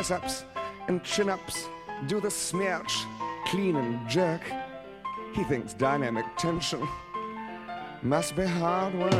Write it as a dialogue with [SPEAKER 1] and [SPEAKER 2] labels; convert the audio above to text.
[SPEAKER 1] press-ups and chin-ups, do the smirch, clean and jerk. He thinks dynamic tension must be hard work.